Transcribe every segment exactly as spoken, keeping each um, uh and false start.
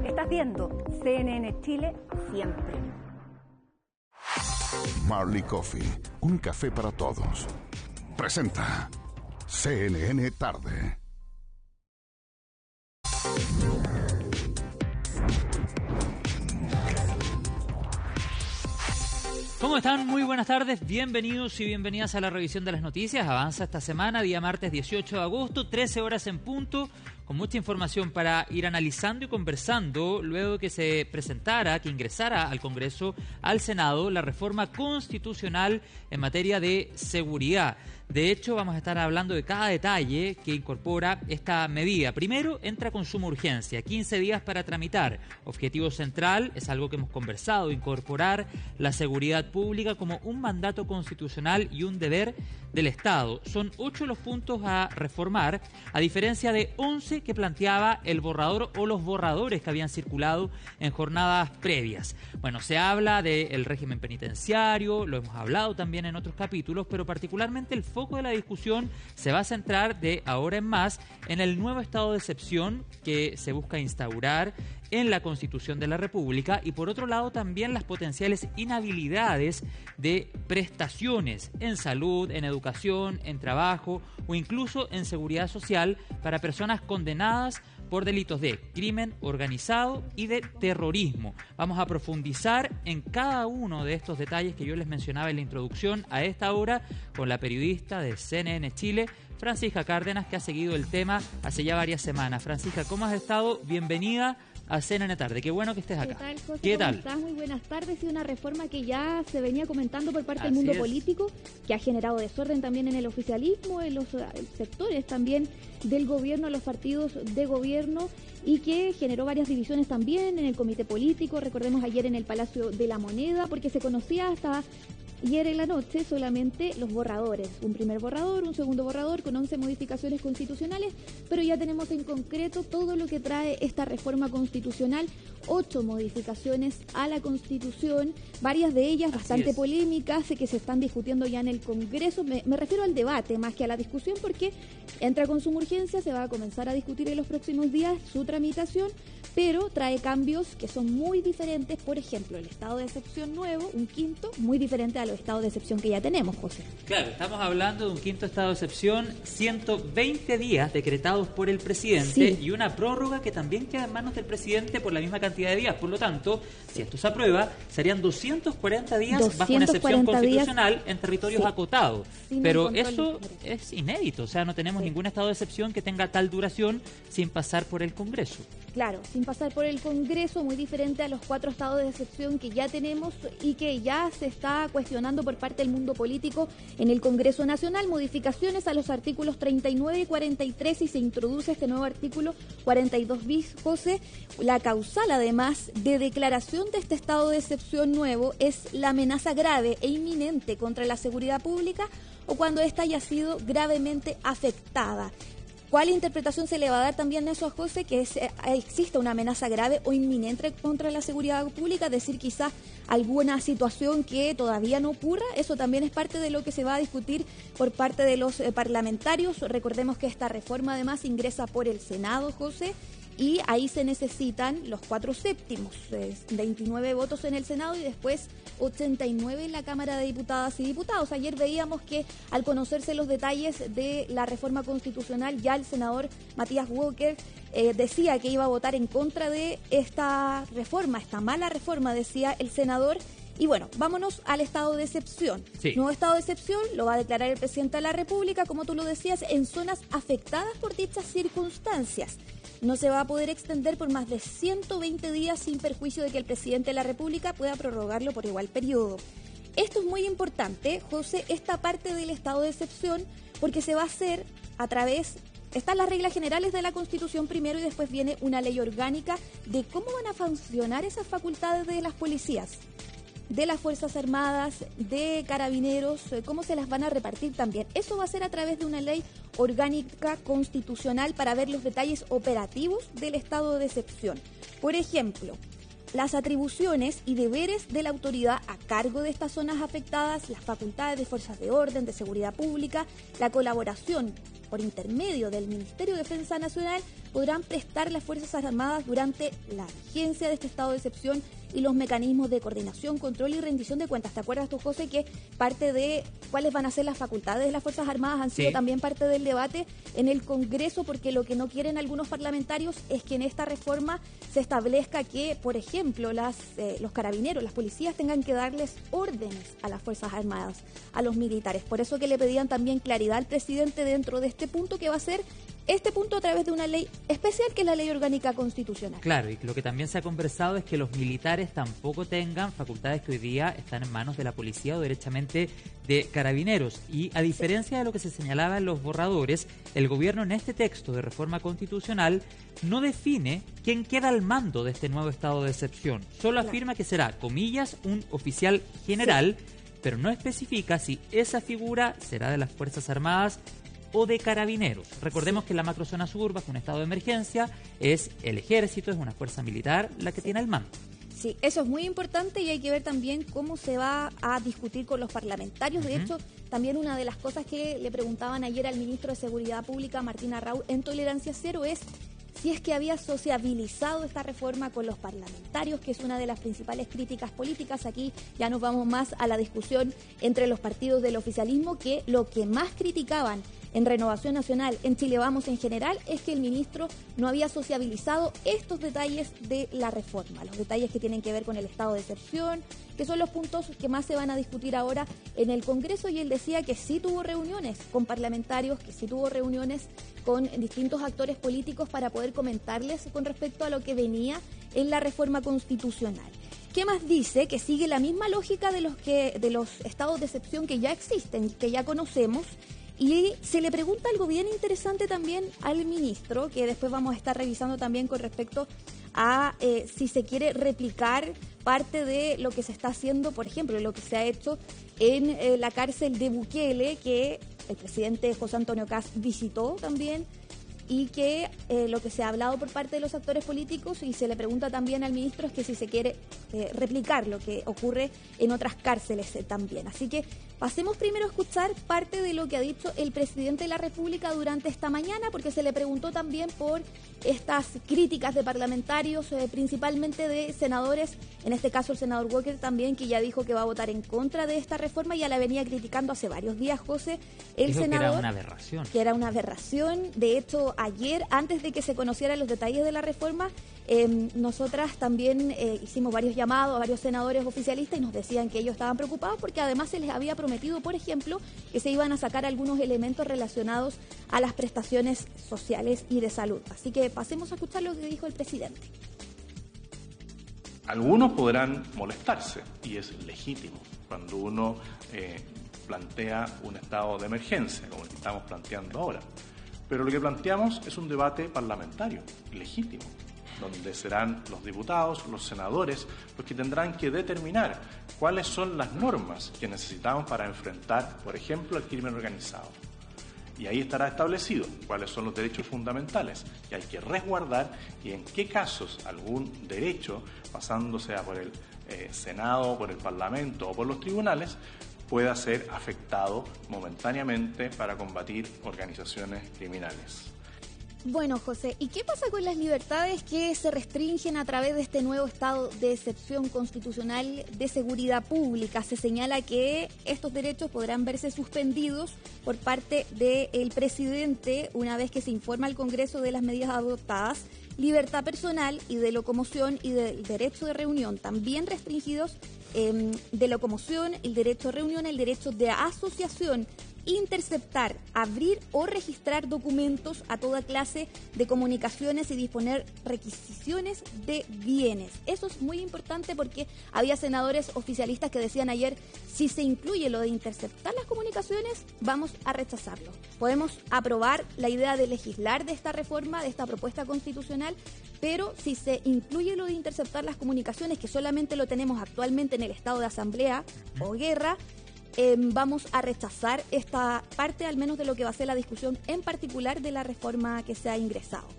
Estás viendo C N N Chile siempre. Marley Coffee, un café para todos. Presenta C N N Tarde. ¿Cómo están? Muy buenas tardes, bienvenidos y bienvenidas a la revisión de las noticias. Avanza esta semana, día martes dieciocho de agosto, trece horas en punto, con mucha información para ir analizando y conversando luego de que se presentara, que ingresara al Congreso, al Senado, la reforma constitucional en materia de seguridad. De hecho, vamos a estar hablando de cada detalle que incorpora esta medida. Primero, entra con suma urgencia, quince días para tramitar. Objetivo central, es algo que hemos conversado, incorporar la seguridad pública como un mandato constitucional y un deber del Estado. Son ocho los puntos a reformar, a diferencia de once que planteaba el borrador o los borradores que habían circulado en jornadas previas. Bueno, se habla del régimen penitenciario, lo hemos hablado también en otros capítulos, pero particularmente el foco de la discusión se va a centrar de ahora en más en el nuevo estado de excepción que se busca instaurar en la Constitución de la República y por otro lado también las potenciales inhabilidades de prestaciones en salud, en educación, en trabajo o incluso en seguridad social para personas condenadas por delitos de crimen organizado y de terrorismo. Vamos a profundizar en cada uno de estos detalles que yo les mencionaba en la introducción a esta hora con la periodista de C N N Chile, Francisca Cárdenas, que ha seguido el tema hace ya varias semanas. Francisca, ¿cómo has estado? Bienvenida a C N N Tarde. Qué bueno que estés acá. ¿Qué tal, José? ¿Qué ¿Cómo tal? estás? Muy buenas tardes. Y una reforma que ya se venía comentando por parte Así del mundo es. político, que ha generado desorden también en el oficialismo, en los sectores también del gobierno, los partidos de gobierno, y que generó varias divisiones también en el comité político. Recordemos ayer en el Palacio de la Moneda, porque se conocía hasta ayer en la noche solamente los borradores, un primer borrador, un segundo borrador con once modificaciones constitucionales, pero ya tenemos en concreto todo lo que trae esta reforma constitucional, ocho modificaciones a la Constitución, varias de ellas bastante polémicas que se están discutiendo ya en el Congreso. Me, me refiero al debate más que a la discusión, porque entra con suma urgencia, se va a comenzar a discutir en los próximos días su tramitación, pero trae cambios que son muy diferentes. Por ejemplo, el estado de excepción nuevo, un quinto, muy diferente a los estados de excepción que ya tenemos, José. Claro, estamos hablando de un quinto estado de excepción, ciento veinte días decretados por el presidente, Sí. y una prórroga que también queda en manos del presidente por la misma cantidad de días. Por lo tanto, si esto se aprueba, serían doscientos cuarenta días bajo una excepción constitucional días, en territorios sí, acotados. Pero eso es inédito, o sea, no tenemos sí. ningún estado de excepción que tenga tal duración sin pasar por el Congreso. Claro, sin pasar por el Congreso, muy diferente a los cuatro estados de excepción que ya tenemos y que ya se está cuestionando por parte del mundo político en el Congreso Nacional. Modificaciones a los artículos treinta y nueve y cuarenta y tres, y se introduce este nuevo artículo cuarenta y dos bis, José. La causal, además, de declaración de este estado de excepción nuevo es la amenaza grave e inminente contra la seguridad pública o cuando ésta haya sido gravemente afectada. ¿Cuál interpretación se le va a dar también a eso a José? Que es, eh, exista una amenaza grave o inminente contra la seguridad pública, decir quizás alguna situación que todavía no ocurra. Eso también es parte de lo que se va a discutir por parte de los eh, parlamentarios. Recordemos que esta reforma además ingresa por el Senado, José, y ahí se necesitan los cuatro séptimos, eh, veintinueve votos en el Senado y después ochenta y nueve en la Cámara de Diputadas y Diputados. Ayer veíamos que al conocerse los detalles de la reforma constitucional, ya el senador Matías Walker eh, decía que iba a votar en contra de esta reforma, esta mala reforma, decía el senador. Y bueno, vámonos al estado de excepción. Sí. Nuevo estado de excepción lo va a declarar el presidente de la República, como tú lo decías, en zonas afectadas por dichas circunstancias. No se va a poder extender por más de ciento veinte días sin perjuicio de que el presidente de la República pueda prorrogarlo por igual periodo. Esto es muy importante, José, esta parte del estado de excepción, porque se va a hacer a través... Están las reglas generales de la Constitución primero y después viene una ley orgánica de cómo van a funcionar esas facultades de las policías, de las Fuerzas Armadas, de Carabineros, cómo se las van a repartir también. Eso va a ser a través de una ley orgánica constitucional para ver los detalles operativos del estado de excepción. Por ejemplo, las atribuciones y deberes de la autoridad a cargo de estas zonas afectadas, las facultades de fuerzas de orden, de seguridad pública, la colaboración por intermedio del Ministerio de Defensa Nacional, podrán prestar las Fuerzas Armadas durante la vigencia de este estado de excepción y los mecanismos de coordinación, control y rendición de cuentas. ¿Te acuerdas tú, José, que parte de cuáles van a ser las facultades de las Fuerzas Armadas han sido sí. también parte del debate en el Congreso? Porque lo que no quieren algunos parlamentarios es que en esta reforma se establezca que, por ejemplo, las, eh, los carabineros, las policías tengan que darles órdenes a las Fuerzas Armadas, a los militares. Por eso que le pedían también claridad al presidente dentro de este punto, que va a ser este punto a través de una ley especial, que es la Ley Orgánica Constitucional. Claro, y lo que también se ha conversado es que los militares tampoco tengan facultades que hoy día están en manos de la policía o derechamente de carabineros. Y a diferencia de lo que se señalaba en los borradores, el gobierno en este texto de reforma constitucional no define quién queda al mando de este nuevo estado de excepción. Solo claro. afirma que será, comillas, un oficial general, sí. pero no especifica si esa figura será de las Fuerzas Armadas o de carabineros. Recordemos que en la macrozona sur, bajo un estado de emergencia, es el ejército, es una fuerza militar la que sí. tiene el mando. Sí, eso es muy importante y hay que ver también cómo se va a discutir con los parlamentarios. De uh-huh. hecho, también una de las cosas que le preguntaban ayer al ministro de Seguridad Pública, Martín Arrau, en Tolerancia Cero, es si es que había sociabilizado esta reforma con los parlamentarios, que es una de las principales críticas políticas. Aquí ya nos vamos más a la discusión entre los partidos del oficialismo, que lo que más criticaban en Renovación Nacional, en Chile Vamos en general, es que el ministro no había sociabilizado estos detalles de la reforma, los detalles que tienen que ver con el estado de excepción, que son los puntos que más se van a discutir ahora en el Congreso, y él decía que sí tuvo reuniones con parlamentarios, que sí tuvo reuniones con distintos actores políticos para poder comentarles con respecto a lo que venía en la reforma constitucional. ¿Qué más dice? Que sigue la misma lógica de los, que, de los estados de excepción que ya existen, que ya conocemos. Y se le pregunta algo bien interesante también al ministro, que después vamos a estar revisando también con respecto a eh, si se quiere replicar parte de lo que se está haciendo, por ejemplo, lo que se ha hecho en eh, la cárcel de Bukele, que el presidente José Antonio Kast visitó también, y que eh, lo que se ha hablado por parte de los actores políticos, y se le pregunta también al ministro, es que si se quiere eh, replicar lo que ocurre en otras cárceles eh, también. Así que pasemos primero a escuchar parte de lo que ha dicho el presidente de la República durante esta mañana, porque se le preguntó también por estas críticas de parlamentarios, eh, principalmente de senadores, en este caso el senador Walker también, que ya dijo que va a votar en contra de esta reforma. Ya la venía criticando hace varios días, José, el dijo senador. Que era una aberración. Que era una aberración. De hecho, ayer, antes de que se conocieran los detalles de la reforma, eh, nosotras también eh, hicimos varios llamados a varios senadores oficialistas y nos decían que ellos estaban preocupados porque además se les había prometido, por ejemplo, que se iban a sacar algunos elementos relacionados a las prestaciones sociales y de salud. Así que pasemos a escuchar lo que dijo el presidente. Algunos podrán molestarse, y es legítimo cuando uno eh, plantea un estado de emergencia, como el que estamos planteando ahora. Pero lo que planteamos es un debate parlamentario, legítimo, donde serán los diputados, los senadores, los que tendrán que determinar cuáles son las normas que necesitamos para enfrentar, por ejemplo, el crimen organizado. Y ahí estará establecido cuáles son los derechos fundamentales que hay que resguardar y en qué casos algún derecho, pasándose por el eh, Senado, por el Parlamento o por los tribunales, pueda ser afectado momentáneamente para combatir organizaciones criminales. Bueno, José, ¿y qué pasa con las libertades que se restringen a través de este nuevo estado de excepción constitucional de seguridad pública? Se señala que estos derechos podrán verse suspendidos por parte del presidente una vez que se informa al Congreso de las medidas adoptadas. Libertad personal y de locomoción y del derecho de reunión también restringidos, eh, de locomoción, el derecho de reunión, el derecho de asociación, interceptar, abrir o registrar documentos a toda clase de comunicaciones y disponer requisiciones de bienes. Eso es muy importante porque había senadores oficialistas que decían ayer, si se incluye lo de interceptar las comunicaciones, vamos a rechazarlo. Podemos aprobar la idea de legislar de esta reforma, de esta propuesta constitucional, pero si se incluye lo de interceptar las comunicaciones, que solamente lo tenemos actualmente en el estado de asamblea o guerra, Eh, vamos a rechazar esta parte, al menos de lo que va a ser la discusión en particular de la reforma que se ha ingresado.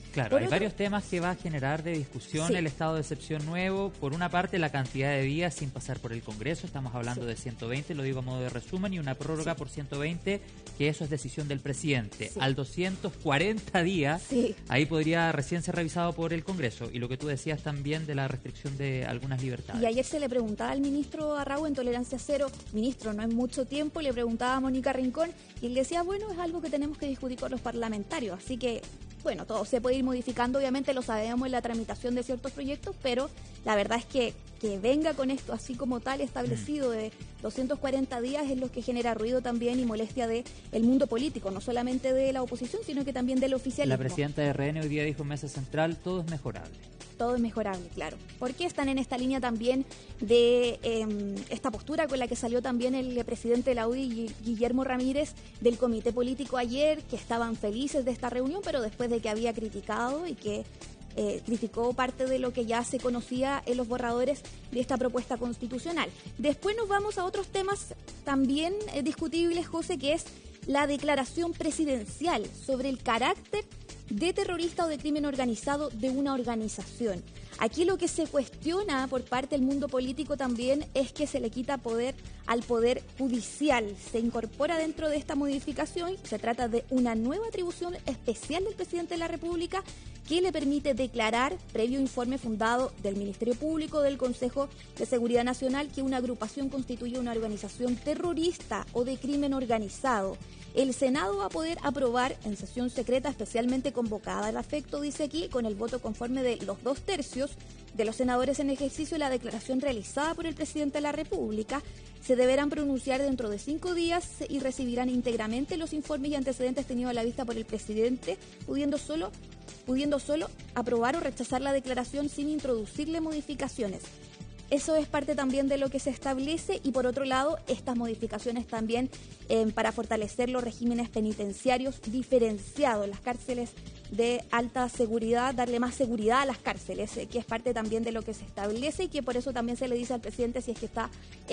Claro, Por hay otro, varios temas que va a generar de discusión sí. el estado de excepción nuevo. Por una parte, la cantidad de días sin pasar por el Congreso. Estamos hablando Sí. de ciento veinte, lo digo a modo de resumen, y una prórroga Sí. por ciento veinte, que eso es decisión del presidente. Sí. Al doscientos cuarenta días, Sí. ahí podría recién ser revisado por el Congreso. Y lo que tú decías también de la restricción de algunas libertades. Y ayer se le preguntaba al ministro Arrau en Tolerancia Cero, ministro, no es mucho tiempo, le preguntaba a Mónica Rincón, y él decía, bueno, es algo que tenemos que discutir con los parlamentarios, así que, bueno, todo se puede ir modificando, obviamente lo sabemos en la tramitación de ciertos proyectos, pero la verdad es que que venga con esto así como tal establecido de doscientos cuarenta días es lo que genera ruido también y molestia de el mundo político, no solamente de la oposición, sino que también del oficialismo. La presidenta de R N hoy día dijo en Mesa Central, todo es mejorable. Todo es mejorable, claro. Porque están en esta línea también de eh, esta postura con la que salió también el presidente de la U D I, Guillermo Ramírez, del comité político ayer, que estaban felices de esta reunión, pero después de que había criticado y que eh, criticó parte de lo que ya se conocía en los borradores de esta propuesta constitucional. Después nos vamos a otros temas también eh, discutibles, José, que es la declaración presidencial sobre el carácter de terrorista o de crimen organizado de una organización. Aquí lo que se cuestiona por parte del mundo político también es que se le quita poder al poder judicial. Se incorpora dentro de esta modificación, se trata de una nueva atribución especial del presidente de la República que le permite declarar, previo informe fundado del Ministerio Público, del Consejo de Seguridad Nacional, que una agrupación constituye una organización terrorista o de crimen organizado. El Senado va a poder aprobar en sesión secreta especialmente convocada al afecto, dice aquí, con el voto conforme de los dos tercios de los senadores en ejercicio, la declaración realizada por el presidente de la República. Se deberán pronunciar dentro de cinco días y recibirán íntegramente los informes y antecedentes tenidos a la vista por el presidente, pudiendo solo, pudiendo solo aprobar o rechazar la declaración sin introducirle modificaciones. Eso es parte también de lo que se establece y por otro lado estas modificaciones también eh, para fortalecer los regímenes penitenciarios diferenciados, las cárceles de alta seguridad, darle más seguridad a las cárceles, eh, que es parte también de lo que se establece y que por eso también se le dice al presidente si es que está